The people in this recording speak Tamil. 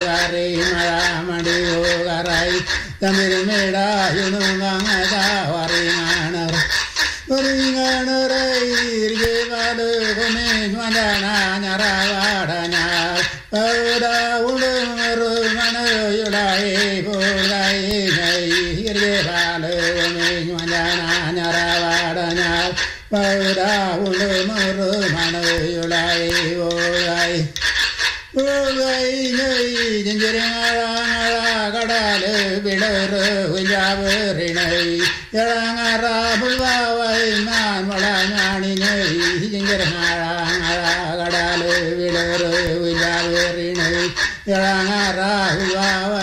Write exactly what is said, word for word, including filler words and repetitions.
gari maramadi garai tamir meda yununganga waringanar waringanar irge balu kone mandana nyarawada pada ulumuru mana yulai bulai ngai irge balu kone mandana nyarawada pada ulumuru mana yulai bulai bulai ngai jenjeringa கடலே விளரு விழாவரிணை இளங்கரா புல்வாவை நான் மலஞானினை கடலே விளரு விழாவரிணை இளங்கரா